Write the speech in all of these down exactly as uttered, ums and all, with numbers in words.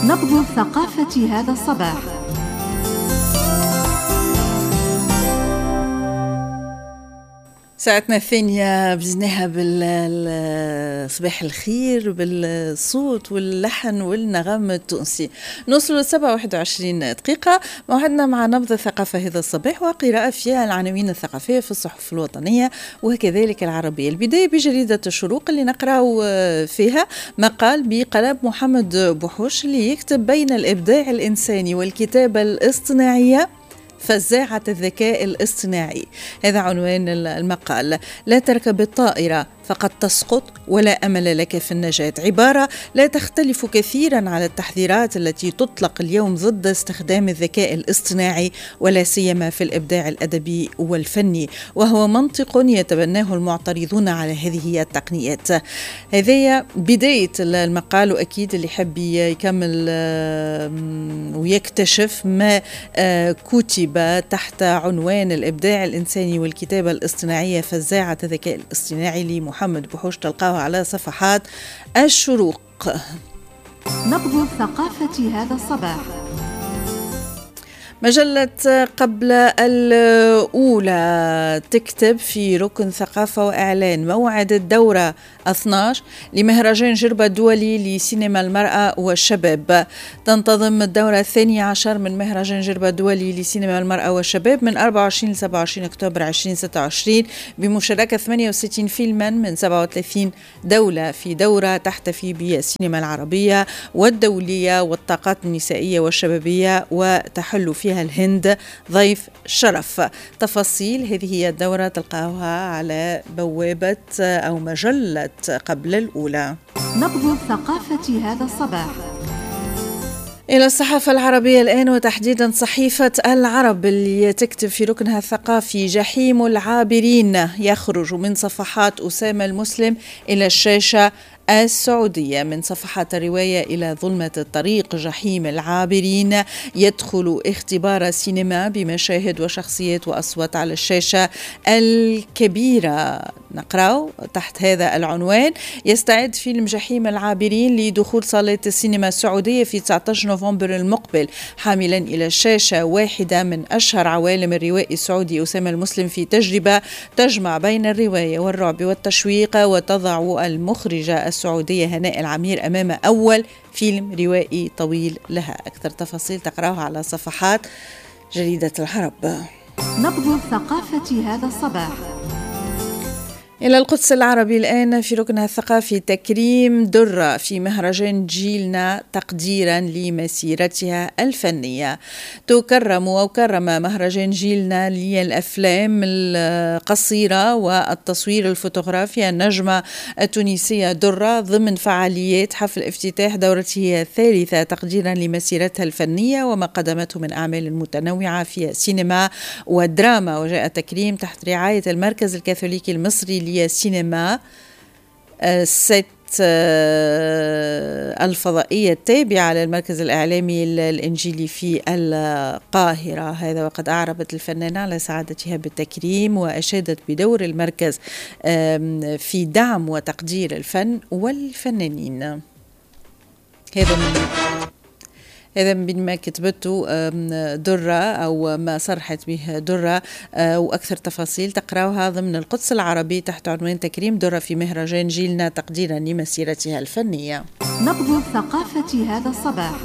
نبض الثقافة هذا الصباح. ساعتنا الثانية بزناها بالصباح الخير بالصوت واللحن والنغم التونسي. نوصل لسبعة واحد وعشرين دقيقة موعدنا مع نبض الثقافة هذا الصباح وقراءة فيها العناوين الثقافية في الصحف الوطنية وكذلك العربية. البداية بجريدة الشروق اللي نقرأ فيها مقال بقلم محمد بوحوش اللي يكتب بين الإبداع الإنساني والكتابة الاصطناعية فزاعة الذكاء الاصطناعي. هذا عنوان المقال. لا تركب الطائرة فقد تسقط ولا أمل لك في النجاة، عبارة لا تختلف كثيرا على التحذيرات التي تطلق اليوم ضد استخدام الذكاء الاصطناعي ولا سيما في الإبداع الأدبي والفني، وهو منطق يتبناه المعترضون على هذه التقنيات. هذه بداية المقال، وأكيد اللي حب يكمل ويكتشف ما كتب تحت عنوان الإبداع الإنساني والكتابة الاصطناعية فزاعة الذكاء الاصطناعي لمحمد بوحوش تلقاه على صفحات الشروق. نبض الثقافة هذا الصباح. مجلة قبل الأولى تكتب في ركن ثقافة وإعلان موعد الدورة اثني عشر لمهرجان جربة الدولي لسينما المرأة والشباب. تنتظم الدورة الثانية عشر من مهرجان جربة الدولي لسينما المرأة والشباب من أربعة وعشرين إلى سبعة وعشرين أكتوبر ألفين وستة وعشرين بمشاركة ثمانية وستين فيلما من سبعة وثلاثين دولة في دورة تحتفي بالسينما العربية والدولية والطاقات النسائية والشبابية، وتحل فيها الهند ضيف شرف. تفاصيل هذه هي الدورة تلقاها على بوابة أو مجلة قبل الأولى. نبض الثقافة هذا الصباح. إلى الصحافة العربية الآن، وتحديدا صحيفة العرب اللي تكتب في ركنها الثقافي جحيم العابرين يخرج من صفحات أسامة المسلم إلى الشاشة السعودية. من صفحات الرواية إلى ظلمة الطريق، جحيم العابرين يدخل اختبار سينما بمشاهد وشخصيات وأصوات على الشاشة الكبيرة. نقرأ تحت هذا العنوان: يستعد فيلم جحيم العابرين لدخول صالات السينما السعودية في تسعة عشر نوفمبر المقبل، حاملا إلى الشاشة واحدة من أشهر عوالم الروائي السعودي أسامة المسلم في تجربة تجمع بين الرواية والرعب والتشويق، وتضع المخرجة السعودية هناء العمير أمام أول فيلم روائي طويل لها. أكثر تفاصيل تقرأها على صفحات جريدة العرب. نبض الثقافة هذا الصباح. إلى القدس العربي الآن في ركنها الثقافي تكريم درة في مهرجان جيلنا تقديرا لمسيرتها الفنية. تكرم وكرم مهرجان جيلنا للأفلام القصيرة والتصوير الفوتوغرافي النجمة التونسية درة ضمن فعاليات حفل افتتاح دورته الثالثة تقديرا لمسيرتها الفنية وما قدمته من أعمال متنوعة في السينما والدراما. وجاء التكريم تحت رعاية المركز الكاثوليكي المصري للسينما ست الفضائية التابعة للمركز الإعلامي الإنجيلي في القاهرة. هذا وقد أعربت الفنانة على سعادتها بالتكريم، وأشادت بدور المركز في دعم وتقدير الفن والفنانين. هذا من هذا من ما كتبته درة أو ما صرحت به درة، وأكثر تفاصيل تقرأوها ضمن القدس العربي تحت عنوان تكريم درة في مهرجان جيلنا تقديرا لمسيرتها الفنية. نبض الثقافة هذا الصباح.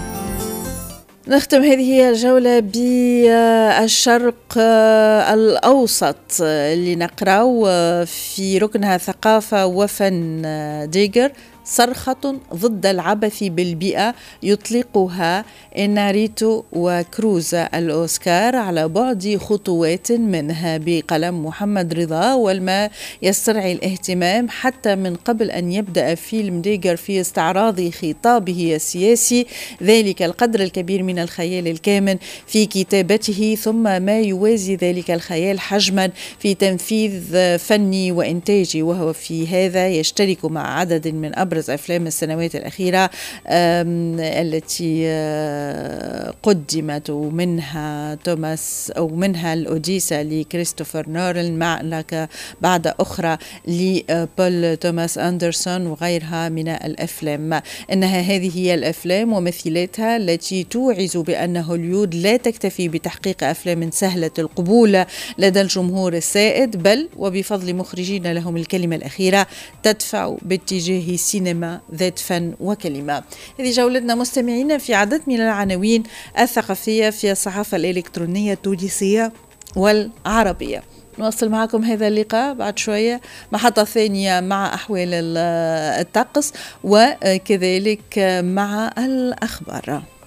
نختم هذه هي الجولة بالشرق الأوسط اللي نقرأ في ركنها ثقافة وفن ديجر: صرخة ضد العبث بالبيئة يطلقها إناريتو وكروز الأوسكار على بعد خطوات منها، بقلم محمد رضا. والما يسترعي الاهتمام حتى من قبل أن يبدأ فيلم ديجر في استعراض خطابه السياسي ذلك القدر الكبير من الخيال الكامن في كتابته، ثم ما يوازي ذلك الخيال حجما في تنفيذ فني وإنتاجي، وهو في هذا يشترك مع عدد من أبرز أبرز أفلام السنوات الأخيرة التي قدمت، ومنها توماس أو منها الأوديسا لكريستوفر نولان، مع لك بعد أخرى لبول توماس أندرسون وغيرها من الأفلام. إنها هذه هي الأفلام ومثيلاتها التي توعز بأن هوليود لا تكتفي بتحقيق أفلام سهلة القبول لدى الجمهور السائد، بل وبفضل مخرجين لهم الكلمة الأخيرة تدفع باتجاه سينما ذات فن وكلمة. هذه جولتنا مستمعين في عدد من العناوين الثقافية في الصحافة الإلكترونية التونسية والعربية. نواصل معكم هذا اللقاء بعد شوية محطة ثانية مع أحوال الطقس وكذلك مع الأخبار.